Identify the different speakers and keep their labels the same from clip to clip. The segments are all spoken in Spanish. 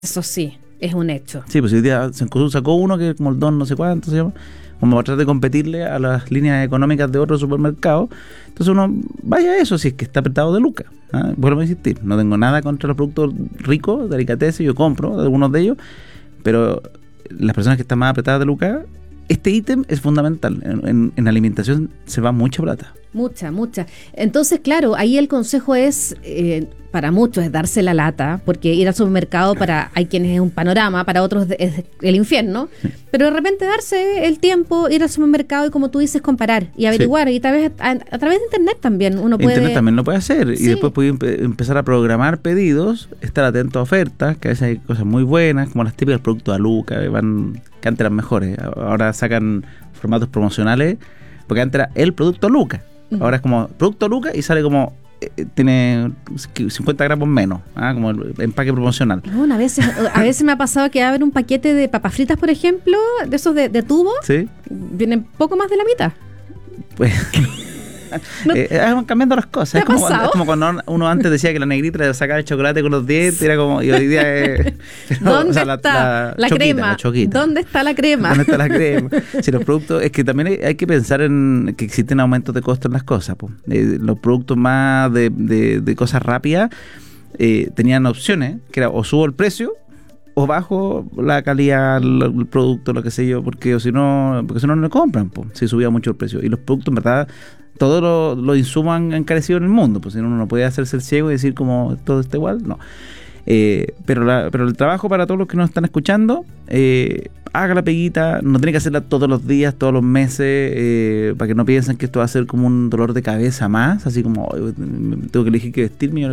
Speaker 1: Eso sí, es un hecho.
Speaker 2: Sí, pues hoy día sacó uno que es como el Don no sé cuánto se llama, como para tratar de competirle a las líneas económicas de otros supermercados. Entonces uno vaya a eso si es que está apretado de lucas. Vuelvo a insistir, no tengo nada contra los productos ricos, delicatessen, yo compro algunos de ellos, pero las personas que están más apretadas de lucas, este ítem es fundamental. En alimentación se va mucha plata.
Speaker 1: Mucha. Entonces, claro, ahí el consejo es, para muchos es darse la lata, porque ir al supermercado hay quienes es un panorama, para otros es el infierno, sí. Pero de repente darse el tiempo, ir al supermercado y, como tú dices, comparar y averiguar, sí. Y tal vez a través de internet también uno puede...
Speaker 2: Internet también lo puede hacer,
Speaker 1: sí.
Speaker 2: Y después puede empezar a programar pedidos, estar atento a ofertas, que a veces hay cosas muy buenas, como las típicas productos de Luca, que antes eran mejores, ahora sacan formatos promocionales, porque antes era el producto Luca. Ahora es como producto Luca y sale como tiene 50 gramos menos, como el empaque promocional.
Speaker 1: Bueno, a veces me ha pasado que abre un paquete de papas fritas, por ejemplo, de esos de tubo,
Speaker 2: ¿sí?
Speaker 1: Vienen poco más de la mitad.
Speaker 2: Pues van cambiando las cosas. Es como cuando uno antes decía que la negrita era sacar el chocolate con los dientes, era como, y hoy día es...
Speaker 1: ¿Dónde está la crema? ¿Dónde está la crema?
Speaker 2: ¿Dónde está la crema? Si los productos, es que también hay que pensar en que existen aumentos de costo en las cosas. Los productos más de cosas rápidas tenían opciones, que era o subo el precio o bajo la calidad, el producto, lo que sé yo, porque si no lo compran, si subía mucho el precio. Y los productos, en verdad, todos los insumos han encarecido en el mundo, pues si uno no puede hacerse el ciego y decir como todo está igual, no. Pero el trabajo para todos los que nos están escuchando, haga la peguita, no tiene que hacerla todos los días, todos los meses, para que no piensen que esto va a ser como un dolor de cabeza más, así como tengo que elegir qué vestirme,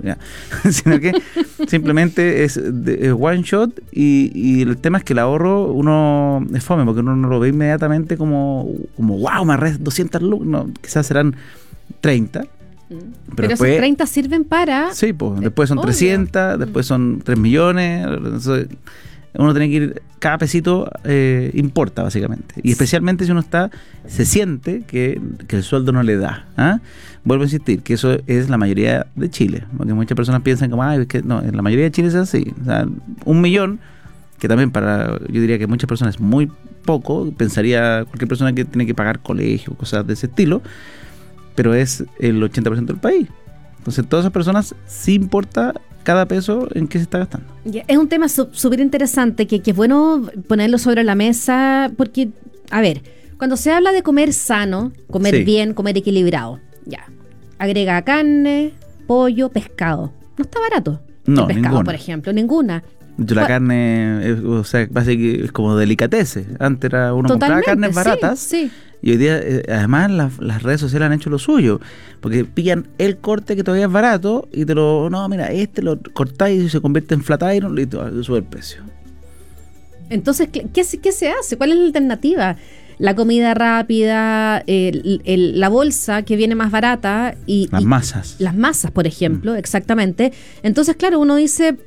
Speaker 2: sino que simplemente es one shot y el tema es que el ahorro uno es fome, porque uno no lo ve inmediatamente como wow, me ahorré 200 lucas, no, quizás serán 30.
Speaker 1: Pero después, esos 30 sirven para...
Speaker 2: Sí, pues después son 300, después son 3 millones. Entonces, uno tiene que ir... Cada pesito importa, básicamente. Y especialmente si uno se siente que el sueldo no le da. Vuelvo a insistir, que eso es la mayoría de Chile. Porque muchas personas piensan como, es que no, en la mayoría de Chile es así. O sea, 1 millón, que también yo diría que muchas personas es muy poco. Pensaría cualquier persona que tiene que pagar colegio, cosas de ese estilo, pero es el 80% del país. Entonces, todas esas personas sí importa cada peso en qué se está gastando.
Speaker 1: Es un tema súper interesante que es bueno ponerlo sobre la mesa, porque, a ver, cuando se habla de comer sano, comer bien, comer equilibrado, agrega carne, pollo, pescado. No está barato.
Speaker 2: No,
Speaker 1: el pescado,
Speaker 2: ninguna.
Speaker 1: Por ejemplo, ninguna.
Speaker 2: La carne, básicamente es como delicatessen. Antes uno compraba carnes baratas.
Speaker 1: Sí.
Speaker 2: Y hoy día, además, las redes sociales han hecho lo suyo, porque pillan el corte que todavía es barato y lo cortáis y se convierte en flat iron y te sube el precio.
Speaker 1: Entonces, ¿qué se hace? ¿Cuál es la alternativa? La comida rápida, la bolsa que viene más barata y...
Speaker 2: masas.
Speaker 1: Las masas, por ejemplo, exactamente. Entonces, claro, uno dice,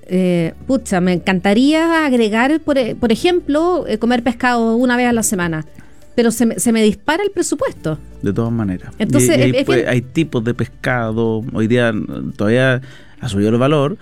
Speaker 1: me encantaría agregar, por ejemplo, comer pescado una vez a la semana. Pero se me dispara el presupuesto.
Speaker 2: De todas maneras.
Speaker 1: Entonces,
Speaker 2: hay tipos de pescado. Hoy día todavía ha subido el valor.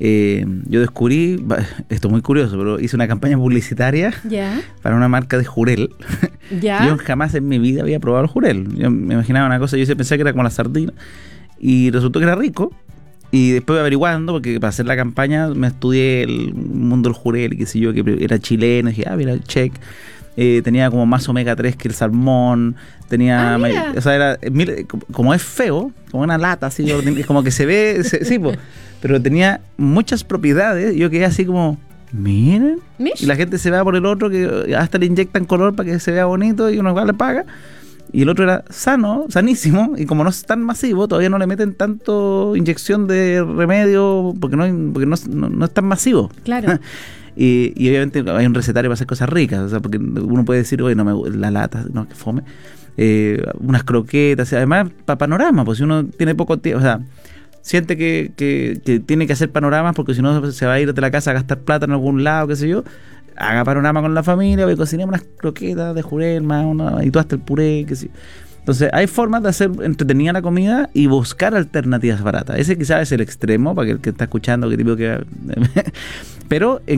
Speaker 2: Yo descubrí, esto es muy curioso, pero hice una campaña publicitaria para una marca de jurel. Yo jamás en mi vida había probado el jurel. Yo me imaginaba una cosa, pensaba que era como la sardina. Y resultó que era rico. Y después averiguando, porque para hacer la campaña me estudié el mundo del jurel, qué sé yo, que era chileno. Y dije, mira, check. Tenía como más omega 3 que el salmón, o sea, como es feo, como una lata así, como que se ve, pero tenía muchas propiedades. Yo quedé así como, miren, y la gente se va por el otro, que hasta le inyectan color para que se vea bonito y uno igual le paga. Y el otro era sanísimo, y como no es tan masivo, todavía no le meten tanto inyección de remedio, porque no es tan masivo.
Speaker 1: Claro.
Speaker 2: Y obviamente hay un recetario para hacer cosas ricas, o sea, porque uno puede decir, oye, la lata, no, que fome. Unas croquetas, además, para panorama, pues si uno tiene poco tiempo, o sea, siente que tiene que hacer panoramas, porque si no se va a ir de la casa a gastar plata en algún lado, qué sé yo, haga panorama con la familia, cocinemos unas croquetas de jurel, y tú hasta el puré, qué sé yo. Entonces hay formas de hacer entretenida la comida y buscar alternativas baratas. Ese quizás es el extremo para el que está escuchando, que tipo que pero